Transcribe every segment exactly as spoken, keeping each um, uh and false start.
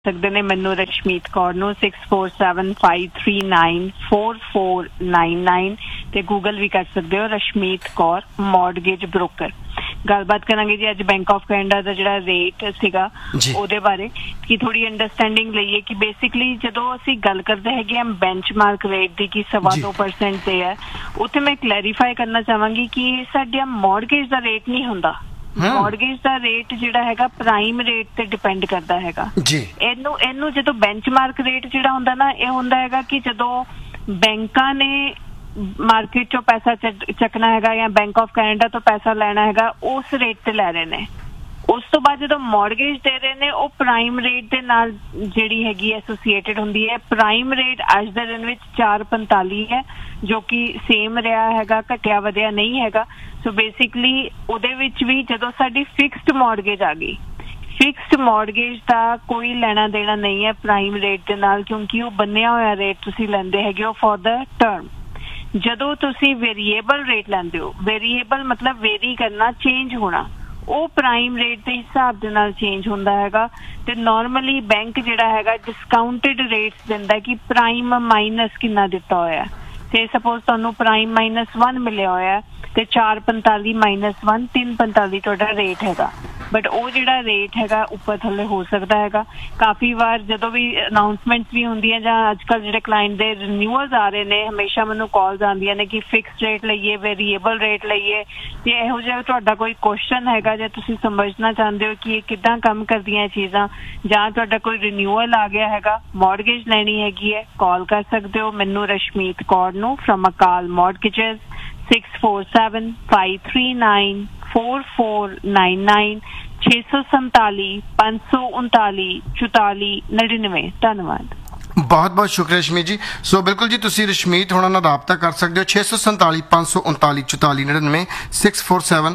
ਸਕਦੇ ਨੇ ਮੈਨੂੰ ਰਸ਼ਮੀਤ ਕੌਰ ਨੂੰ six four seven five three nine four four nine nine ਤੇ ਗੂਗਲ ਵੀ ਕਰ ਸਕਦੇ ਹੋ ਰਸ਼ਮੀਤ ਕੌਰ ਮੌਰਗੇਜ ਬ੍ਰੋਕਰ। ਗੱਲਬਾਤ ਕਰਾਂਗੇ ਜੀ ਅੱਜ ਬੈਂਕ ਆਫ ਕੈਨੇਡਾ ਦਾ ਜਿਹੜਾ ਰੇਟ ਸੀਗਾ ਉਹਦੇ ਬਾਰੇ ਕਿ ਥੋੜੀ ਅੰਡਰਸਟੈਂਡਿੰਗ ਲਈਏ ਕਿ ਬੇਸਿਕਲੀ ਜਦੋਂ ਅਸੀਂ ਗੱਲ ਕਰਦੇ ਹੈਗੇ ਆ ਬੈਂਚਮਾਰਕ ਰੇਟ ਦੀ ਕਿ ਸਵਾ ਦੋ ਪਰਸੈਂਟ ਤੇ ਹੈ, ਉੱਥੇ ਮੈਂ ਕਲੈਰੀਫਾਈ ਕਰਨਾ ਚਾਹਾਂਗੀ ਕਿ ਸਾਡਾ ਮੌਰਗੇਜ ਦਾ ਰੇਟ ਨਹੀਂ ਹੁੰਦਾ। ਮੌਰਗੇਜ ਦਾ ਰੇਟ ਜਿਹੜਾ ਹੈਗਾ ਪ੍ਰਾਈਮ ਰੇਟ ਤੇ ਡਿਪੈਂਡ ਕਰਦਾ ਹੈਗਾ ਜੀ। ਇਹਨੂੰ ਇਹਨੂੰ ਜਦੋਂ ਬੈਂਚਮਾਰਕ ਰੇਟ ਜਿਹੜਾ ਹੁੰਦਾ ਨਾ, ਇਹ ਹੁੰਦਾ ਹੈਗਾ ਕਿ ਜਦੋਂ ਬੈਂਕਾਂ ਨੇ ਮਾਰਕੀਟ ਚੋਂ ਪੈਸਾ ਚੱਕਣਾ ਹੈਗਾ ਜਾਂ ਬੈਂਕ ਆਫ ਕੈਨੇਡਾ ਤੋਂ ਪੈਸਾ ਲੈਣਾ ਹੈਗਾ, ਉਸ ਰੇਟ ਤੇ ਲੈ ਰਹੇ ਨੇ। ਉਸ ਤੋਂ ਬਾਅਦ ਜਦੋਂ ਮੌਰਗੇਜ ਦੇ ਰਹੇ ਨੇ ਉਹ ਪ੍ਰਾਈਮ ਰੇਟ ਦੇ ਨਾਲ ਜਿਹੜੀ ਹੈਗੀ ਐਸੋਸੀਏਟਡ ਹੁੰਦੀ ਹੈ। ਪ੍ਰਾਈਮ ਰੇਟ ਅੱਜ ਦੇ ਦਿਨ ਵਿੱਚ ਚਾਰ ਪੰਤਾਲੀ ਹੈ, ਜੋ ਕਿ ਸੇਮ ਰਿਹਾ ਹੈਗਾ, ਘਟਿਆ ਵਧਿਆ ਨਹੀਂ ਹੈਗਾ। ਸੋ ਬੇਸਿਕਲੀ ਉਹਦੇ ਵਿੱਚ ਵੀ ਜਦੋਂ ਸਾਡੀ ਫਿਕਸਡ ਮੌਰਗੇਜ ਆ ਗਈ, ਫਿਕਸਡ ਮੌਰਗੇਜ ਦਾ ਕੋਈ ਲੈਣਾ ਦੇਣਾ ਨਹੀਂ ਹੈ ਪ੍ਰਾਈਮ ਰੇਟ ਦੇ ਨਾਲ, ਕਿਉਂਕਿ ਉਹ ਬੰਨਿਆ ਹੋਇਆ ਰੇਟ ਤੁਸੀਂ ਲੈਂਦੇ ਹੈਗੇ ਹੋ ਫॉर द ਟਰਮ। ਜਦੋਂ ਤੁਸੀਂ ਵੇਰੀਏਬਲ ਰੇਟ ਲੈਂਦੇ ਹੋ, ਵੇਰੀਏਬਲ ਮਤਲਬ ਵੇਰੀ ਕਰਨਾ, ਚੇਂਜ ਹੋਣਾ, ਉਹ ਪ੍ਰਾਈਮ ਰੇਟ ਦੇ ਹਿਸਾਬ ਦੇ ਨਾਲ ਚੇਂਜ ਹੁੰਦਾ ਹੈਗਾ। ਤੇ ਨਾਰਮਲੀ ਬੈਂਕ ਜਿਹੜਾ ਹੈਗਾ ਡਿਸਕਾਊਂਟਡ ਰੇਟਸ ਦਿੰਦਾ ਕਿ ਪ੍ਰਾਈਮ ਮਾਈਨਸ ਕਿੰਨਾ ਦਿੱਤਾ ਹੋਇਆ। ਤੇ ਸਪੋਜ਼ ਤੁਹਾਨੂੰ ਪ੍ਰਾਈਮ ਮਾਈਨਸ ਵਨ ਮਿਲਿਆ ਹੋਇਆ ਤੇ ਚਾਰ ਪੰਤਾਲੀ ਮਾਈਨਸ ਵਨ ਤਿੰਨ ਪੰਤਾਲੀ ਤੁਹਾਡਾ ਰੇਟ ਹੈਗਾ, ਬਟ ਉਹ ਜਿਹੜਾ ਰੇਟ ਹੈਗਾ ਉੱਪਰ ਥੱਲੇ ਹੋ ਸਕਦਾ ਹੈਗਾ। ਕਾਫੀ ਵਾਰ ਜਦੋਂ ਵੀ ਅਨਾਊਂਸਮੈਂਟਸ ਵੀ ਹੁੰਦੀਆਂ ਜਾਂ ਅੱਜ ਕੱਲ੍ਹ ਜਿਹੜੇ ਕਲਾਇੰਟ ਦੇ ਰਿਨਿਊਅਲਸ ਆ ਰਹੇ ਨੇ, ਹਮੇਸ਼ਾ ਮੈਨੂੰ ਕਾਲਸ ਆਉਂਦੀਆਂ ਨੇ ਕਿ ਫਿਕਸਡ ਰੇਟ ਲਈਏ, ਵੇਰੀਏਬਲ ਰੇਟ ਲਈਏ। ਤੇ ਇਹੋ ਜਿਹਾ ਤੁਹਾਡਾ ਕੋਈ ਕੁਐਸਚਨ ਹੈਗਾ ਜਾਂ ਤੁਸੀਂ ਸਮਝਣਾ ਚਾਹੁੰਦੇ ਹੋ ਕਿ ਇਹ ਕਿੱਦਾਂ ਕੰਮ ਕਰਦੀਆਂ ਇਹ ਚੀਜ਼ਾਂ, ਜਾਂ ਤੁਹਾਡਾ ਕੋਈ ਰਿਨਿਊਅਲ ਆ ਗਿਆ ਹੈਗਾ, ਮੌਰਗੇਜ ਲੈਣੀ ਹੈਗੀ ਹੈ, ਕਾਲ ਕਰ ਸਕਦੇ ਹੋ ਮੈਨੂੰ ਰਸ਼ਮੀਤ ਕੌਰ ਨੂੰ ਫਰਮ ਅਕਾਲ ਮੌਰਗੇਜਸ six four seven five three nine four four nine nine ਛੇ ਸੌ ਸੰਤਾਲੀ ਪੰਜ ਸੌ ਉਨਤਾਲੀ ਚੁਤਾਲੀ ਨੜਿਨਵੇਂ। ਧੰਨਵਾਦ, ਬਹੁਤ ਬਹੁਤ ਸ਼ੁਕਰੀਆ ਰਸ਼ਮੀਤ ਜੀ। ਸੋ ਬਿਲਕੁਲ ਜੀ, ਤੁਸੀਂ ਰਸ਼ਮੀਤ ਹੋਣਾ ਨਾਲ ਰਾਬਤਾ ਕਰ ਸਕਦੇ ਹੋ ਛੇ ਸੌ ਸੰਤਾਲੀ ਪੰਜ ਸੌ ਉਨਤਾਲੀ ਚੁਤਾਲੀ ਨੜਿਨਵੇਂ six four seven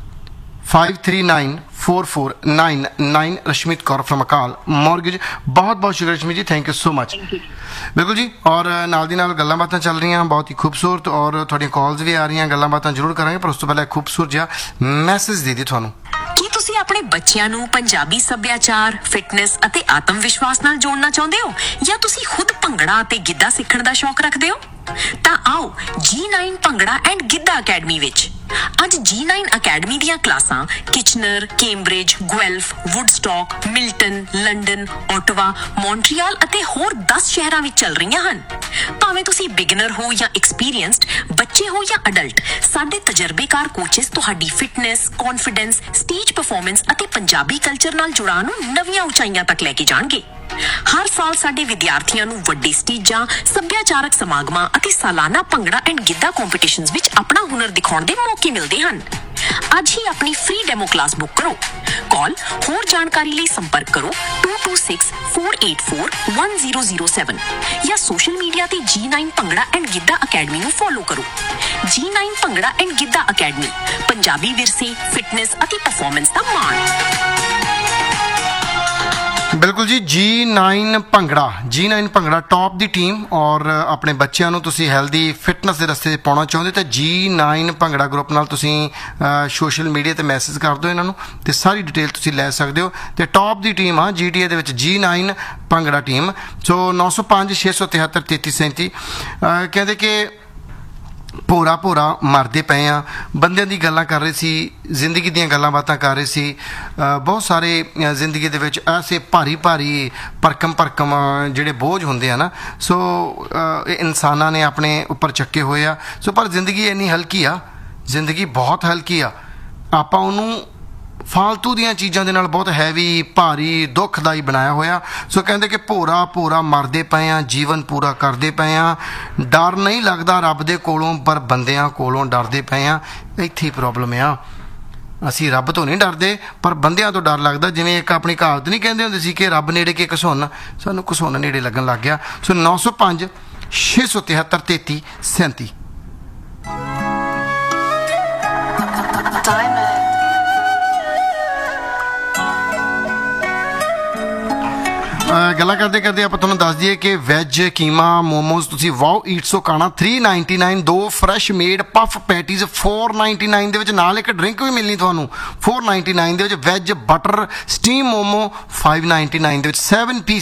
five three nine four four nine nine. Rashmeet Kaur firm ਅਕਾਲ ਮੌਰਗੇਜ। ਬਹੁਤ ਬਹੁਤ ਸ਼ੁਕਰੀਆ ਰਸ਼ਮੀਤ ਜੀ, ਥੈਂਕ ਯੂ ਸੋ ਮਚ। ਬਿਲਕੁਲ ਜੀ, ਔਰ ਨਾਲ ਦੀ ਨਾਲ ਗੱਲਾਂ ਬਾਤਾਂ ਚੱਲ ਰਹੀਆਂ ਬਹੁਤ ਹੀ ਖੂਬਸੂਰਤ, ਔਰ ਤੁਹਾਡੀਆਂ ਕਾਲਸ ਵੀ ਆ ਰਹੀਆਂ, ਗੱਲਾਂ ਬਾਤਾਂ ਜ਼ਰੂਰ ਕਰਾਂਗੇ, ਪਰ ਉਸ ਤੋਂ ਪਹਿਲਾਂ ਖੂਬਸੂਰਤ ਜਿਹਾ ਮੈਸੇਜ ਦੇ ਦੀ ਤੁਹਾਨੂੰ। ਕੀ ਤੁਸੀਂ ਆਪਣੇ ਬੱਚਿਆਂ ਨੂੰ ਪੰਜਾਬੀ ਸੱਭਿਆਚਾਰ, ਫਿਟਨੈਸ ਅਤੇ ਆਤਮ ਵਿਸ਼ਵਾਸ ਨਾਲ ਜੋੜਨਾ ਚਾਹੁੰਦੇ ਹੋ, ਜਾਂ ਤੁਸੀਂ ਖੁਦ ਭੰਗੜਾ ਅਤੇ ਗਿੱਧਾ ਸਿੱਖਣ ਦਾ ਸ਼ੌਕ ਰੱਖਦੇ ਹੋ? ਤਾਂ ਆਓ ਜੀ nine bhangra and Giddha academy ਵਿੱਚ। ਅੱਜ ਜੀ ਨਾਈਨ ਅਕੈਡਮੀ ਦੀਆਂ ਕਲਾਸਾਂ Kitchener, Cambridge, ਗੁਐਲਫ, ਵੁੱਡਸਟਾਕ, Milton, London, Ottawa, Montreal ਅਤੇ ਹੋਰ ਦਸ ਸ਼ਹਿਰਾਂ ਵਿੱਚ ਚੱਲ ਰਹੀਆਂ ਹਨ। ਭਾਵੇਂ ਤੁਸੀਂ ਬਿਗਨਰ ਹੋ ਜਾਂ ਐਕਸਪੀਰੀਐਂਸਡ, ਬੱਚੇ ਹੋ ਜਾਂ ਅਡਲਟ, ਸਾਡੇ ਤਜਰਬੇਕਾਰ ਕੋਚਿਸ ਤੁਹਾਡੀ ਫਿਟਨੈਸ, ਕੌਨਫੀਡੈਂਸ, ਸਟੇਜ ਪਰਫਾਰਮੈਂਸ ਅਤੇ ਪੰਜਾਬੀ ਕਲਚਰ ਨਾਲ ਜੁੜਾਅ ਨੂੰ ਨਵੀਆਂ ਉਚਾਈਆਂ ਤੱਕ ਲੈ ਕੇ ਜਾਣਗੇ। ਹਰ ਸਾਲ ਸਾਡੇ ਵਿਦਿਆਰਥੀਆਂ ਨੂੰ ਵੱਡੇ ਸਟੇਜਾਂ, ਸੱਭਿਆਚਾਰਕ ਸਮਾਗਮਾਂ ਅਤੇ ਸਾਲਾਨਾ ਭੰਗੜਾ ਐਂਡ ਗਿੱਧਾ ਕੰਪੀਟੀਸ਼ਨਸ ਵਿੱਚ ਆਪਣਾ ਹੁਨਰ ਦਿਖਾਉਣ ਦੇ ਮੌਕੇ ਮਿਲਦੇ ਹਨ। ਅੱਜ ਹੀ ਆਪਣੀ ਫ੍ਰੀ ਡੈਮੋ ਕਲਾਸ ਬੁੱਕ ਕਰੋ। ਕਾਲ ਹੋਰ ਜਾਣਕਾਰੀ ਲਈ ਸੰਪਰਕ ਕਰੋ to two six four eight four one zero zero seven ਜਾਂ ਸੋਸ਼ਲ ਮੀਡੀਆ ਤੇ ਜੀ nine bhangra and Giddha academy ਨੂੰ ਫੋਲੋ ਕਰੋ। ਜੀ nine bhangra and Giddha academy, Punjabi ਵਿਰਸੇ, ਫਿਟਨੈਸ ਅਤੇ ਪਰਫਾਰਮੈਂਸ ਦਾ ਮਾਣ। ਬਿਲਕੁਲ ਜੀ, ਜੀ ਨਾਈਨ ਭੰਗੜਾ, ਜੀ ਨਾਈਨ ਭੰਗੜਾ ਟੌਪ ਦੀ ਟੀਮ, ਔਰ ਆਪਣੇ ਬੱਚਿਆਂ ਨੂੰ ਤੁਸੀਂ ਹੈਲਦੀ ਫਿਟਨੈਸ ਦੇ ਰਸਤੇ 'ਤੇ ਪਾਉਣਾ ਚਾਹੁੰਦੇ ਤਾਂ ਜੀ ਨਾਈਨ ਭੰਗੜਾ ਗਰੁੱਪ ਨਾਲ ਤੁਸੀਂ ਸੋਸ਼ਲ ਮੀਡੀਆ 'ਤੇ ਮੈਸੇਜ ਕਰ ਦਿਓ ਇਹਨਾਂ ਨੂੰ, ਅਤੇ ਸਾਰੀ ਡਿਟੇਲ ਤੁਸੀਂ ਲੈ ਸਕਦੇ ਹੋ। ਅਤੇ ਟੌਪ ਦੀ ਟੀਮ ਆ ਜੀ ਟੀ ਏ ਦੇ ਵਿੱਚ ਜੀ ਨਾਈਨ ਭੰਗੜਾ ਟੀਮ। ਸੋ ਨੌ ਸੌ ਪੰਜ ਛੇ ਸੌ ਤਿਹੱਤਰ ਤੇਤੀ ਸੈਂਤੀ ਕਹਿੰਦੇ ਕਿ ਭੋਰਾ ਭੋਰਾ ਮਰਦੇ ਪਏ ਆ। ਬੰਦਿਆਂ ਦੀ ਗੱਲਾਂ ਕਰ ਰਹੇ ਸੀ, ਜ਼ਿੰਦਗੀ ਦੀਆਂ ਗੱਲਾਂ ਬਾਤਾਂ ਕਰ ਰਹੇ ਸੀ। ਬਹੁਤ ਸਾਰੇ ਜ਼ਿੰਦਗੀ ਦੇ ਵਿੱਚ ਐਸੇ ਭਾਰੀ ਭਾਰੀ ਭਰਕਮ ਭਰਕਮ ਜਿਹੜੇ ਬੋਝ ਹੁੰਦੇ ਆ ਨਾ, ਸੋ ਇਹ ਇਨਸਾਨਾਂ ਨੇ ਆਪਣੇ ਉੱਪਰ ਚੱਕੇ ਹੋਏ ਆ। ਸੋ ਪਰ ਜ਼ਿੰਦਗੀ ਇੰਨੀ ਹਲਕੀ ਆ, ਜ਼ਿੰਦਗੀ ਬਹੁਤ ਹਲਕੀ ਆ। ਆਪਾਂ ਉਹਨੂੰ ਫਾਲਤੂ ਦੀਆਂ ਚੀਜ਼ਾਂ ਦੇ ਨਾਲ ਬਹੁਤ ਹੈਵੀ, ਭਾਰੀ, ਦੁੱਖਦਾਈ ਬਣਾਇਆ ਹੋਇਆ। ਸੋ ਕਹਿੰਦੇ ਕਿ ਭੋਰਾ ਭੋਰਾ ਮਰਦੇ ਪਏ ਆ, ਜੀਵਨ ਪੂਰਾ ਕਰਦੇ ਪਏ ਆ। ਡਰ ਨਹੀਂ ਲੱਗਦਾ ਰੱਬ ਦੇ ਕੋਲੋਂ, ਪਰ ਬੰਦਿਆਂ ਕੋਲੋਂ ਡਰਦੇ ਪਏ ਆ। ਇੱਥੇ ਹੀ ਪ੍ਰੋਬਲਮ ਆ। ਅਸੀਂ ਰੱਬ ਤੋਂ ਨਹੀਂ ਡਰਦੇ, ਪਰ ਬੰਦਿਆਂ ਤੋਂ ਡਰ ਲੱਗਦਾ। ਜਿਵੇਂ ਇੱਕ ਆਪਣੀ ਕਹਾਵਤ ਨਹੀਂ ਕਹਿੰਦੇ ਹੁੰਦੇ ਸੀ ਕਿ ਰੱਬ ਨੇੜੇ ਕਿ ਘਸੁੰਨ, ਸਾਨੂੰ ਘਸੁੰਨ ਨੇੜੇ ਲੱਗਣ ਲੱਗ ਗਿਆ। ਸੋ ਨੌ ਸੌ ਪੰਜ ਛੇ ਸੌ ਤਿਹੱਤਰ ਤੇਤੀ ਸੈਂਤੀ। ਗੱਲਾਂ ਕਰਦੇ ਕਰਦੇ ਆਪਾਂ ਤੁਹਾਨੂੰ ਦੱਸ ਦਈਏ ਕਿ ਵੈਜ ਕੀਮਾ ਮੋਮੋਜ਼ ਤੁਸੀਂ ਵਾਓ ਈਟਸ ਤੋਂ ਖਾਣਾ ਥ੍ਰੀ ਨਾਈਨਟੀ ਨਾਈਨ, ਦੋ fresh made puff patties four ninety nine ਦੇ ਵਿੱਚ, ਨਾਲ ਇੱਕ ਡਰਿੰਕ ਵੀ ਮਿਲਣੀ ਤੁਹਾਨੂੰ ਫੋਰ ਨਾਈਨਟੀ ਨਾਈਨ ਦੇ ਵਿੱਚ, veg butter steam momo five ninety nine ਦੇ ਵਿੱਚ, ਸੈਵਨ ਪੀਸ